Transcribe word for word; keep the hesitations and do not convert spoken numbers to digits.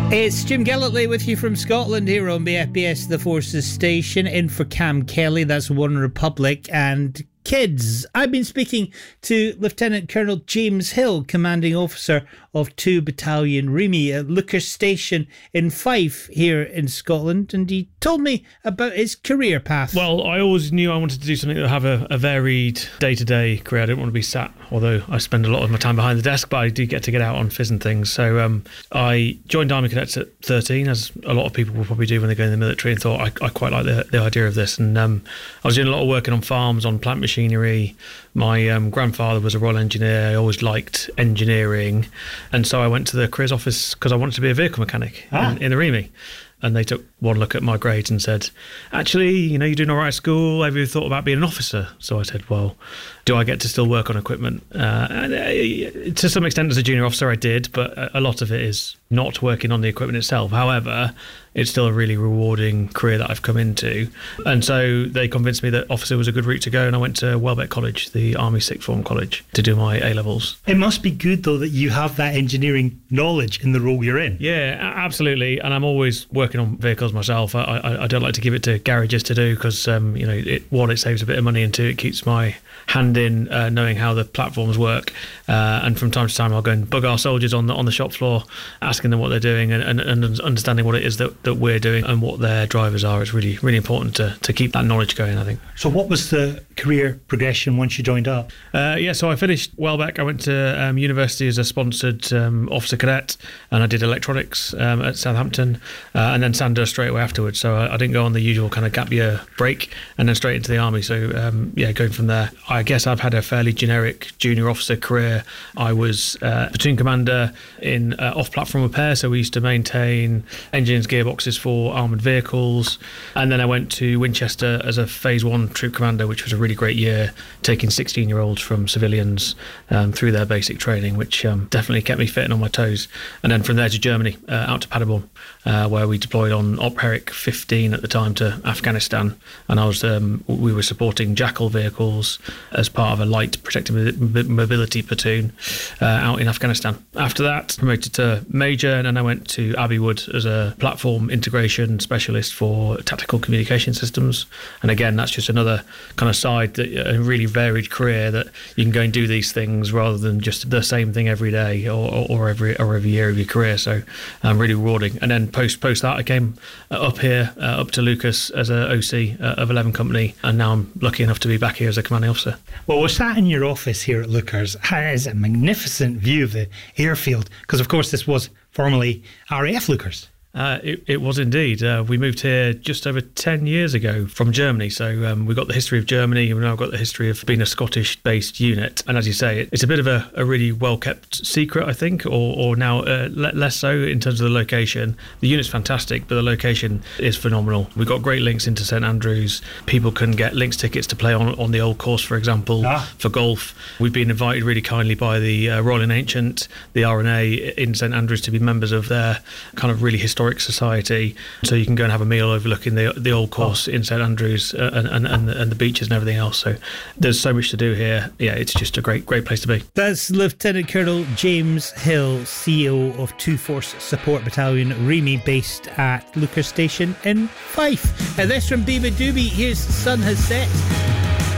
It's Jim Gallantly with you from Scotland here on B F B S The Forces Station, in for Cam Kelly, that's One Republic. And kids, I've been speaking to Lieutenant Colonel James Hill, Commanding Officer of two Battalion Remy at Leuchars Station in Fife here in Scotland, and he told me about his career path. Well, I always knew I wanted to do something that would have a, a varied day-to-day career. I didn't want to be sat, although I spend a lot of my time behind the desk, but I do get to get out on fizz and things. So um, I joined Army Cadets at thirteen, as a lot of people will probably do when they go in the military, and thought I, I quite like the, the idea of this. And um, I was doing a lot of working on farms, on plant machinery. My um, grandfather was a Royal Engineer. I always liked engineering. And so I went to the careers office because I wanted to be a vehicle mechanic ah. in, in the Remy. And they took one look at my grades and said, actually, you know, you're doing all right at school. Have you thought about being an officer? So I said, well, do I get to still work on equipment? Uh, and, uh, to some extent, as a junior officer, I did, but a lot of it is not working on the equipment itself. However, it's still a really rewarding career that I've come into. And so they convinced me that officer was a good route to go, and I went to Welbeck College, the Army Sixth Form College, to do my A-levels. It must be good, though, that you have that engineering knowledge in the role you're in. Yeah, absolutely. And I'm always working on vehicles myself. I, I, I don't like to give it to garages to do because, um, you know, it, one, it saves a bit of money, and two, it keeps my hand in uh, knowing how the platforms work. Uh, and from time to time, I'll go and bug our soldiers on the on the shop floor, asking them what they're doing and, and, and understanding what it is that, that we're doing and what their drivers are. It's really, really important to, to keep that knowledge going, I think. So what was the career progression once you joined up? Uh, yeah, so I finished Welbeck. I went to um, university as a sponsored um, officer cadet, and I did electronics um, at Southampton, uh, and then Sandhurst straight away afterwards. So I, I didn't go on the usual kind of gap year break and then straight into the Army. So um, yeah, going from there, I guess I've had a fairly generic junior officer career. I was uh, platoon commander in uh, off-platform repair, so we used to maintain engines, gearboxes for armoured vehicles. And then I went to Winchester as a phase one troop commander, which was a really great year, taking sixteen-year-olds from civilians um, through their basic training, which um, definitely kept me fit and on my toes. And then from there to Germany, uh, out to Paderborn, uh, where we deployed on Op Herrick fifteen at the time to Afghanistan. And I was um, we were supporting Jackal vehicles as part of a light protected mobility platoon uh, out in Afghanistan. After that, promoted to Major, and then I went to Abbey Wood as a platform integration specialist for tactical communication systems. And again, that's just another kind of side, that a really varied career, that you can go and do these things rather than just the same thing every day or, or, or every or every year of your career. So um, really rewarding. And then post post that, I came up here, uh, up to Leuchars as a O C uh, of eleven Company, and now I'm lucky enough to be back here as a commanding officer. Well, we're sat in your office here at Leuchars. It is a magnificent view of the airfield, because of course this was formerly R A F Leuchars. Uh, it, it was indeed. Uh, we moved here just over ten years ago from Germany. So um, we've got the history of Germany, and now we've got the history of being a Scottish-based unit. And as you say, it, it's a bit of a, a really well-kept secret, I think, or, or now uh, le- less so in terms of the location. The unit's fantastic, but the location is phenomenal. We've got great links into St Andrews. People can get links tickets to play on, on the old course, for example, ah. for golf. We've been invited really kindly by the uh, Royal and Ancient, the R N A in St Andrews, to be members of their kind of really historic society, so you can go and have a meal overlooking the the old course oh. in St Andrews uh, and, and, and, the, and the beaches and everything else. So there's so much to do here. Yeah, it's just a great great place to be. That's Lieutenant Colonel James Hill, C E O of two Force Support Battalion Remy, based at Leuchars Station in Fife. And this from Beaver Doobie. Here's Sun Has Set.